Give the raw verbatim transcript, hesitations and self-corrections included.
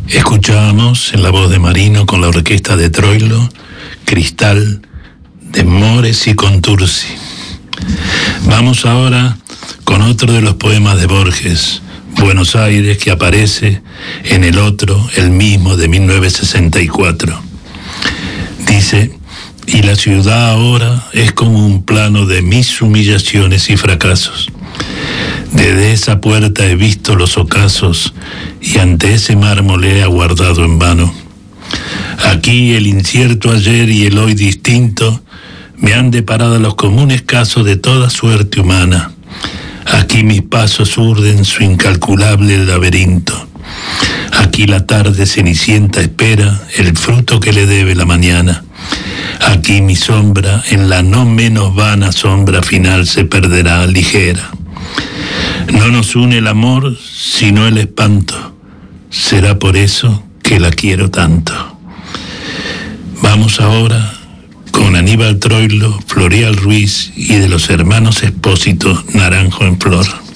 Escuchábamos en la voz de Marino con la orquesta de Troilo, Cristal, de Mores y Contursi. Vamos ahora con otro de los poemas de Borges, Buenos Aires, que aparece en el otro, el mismo, de mil novecientos sesenta y cuatro. Dice: y la ciudad ahora es como un plano de mis humillaciones y fracasos. Desde esa puerta he visto los ocasos y ante ese mármol he aguardado en vano. Aquí el incierto ayer y el hoy distinto me han deparado los comunes casos de toda suerte humana. Aquí mis pasos urden su incalculable laberinto. Aquí la tarde cenicienta espera el fruto que le debe la mañana. Aquí mi sombra en la no menos vana sombra final se perderá ligera. No nos une el amor, sino el espanto. Será por eso que la quiero tanto. Vamos ahora con Aníbal Troilo, Floreal Ruiz y de los hermanos Expósito, Naranjo en Flor.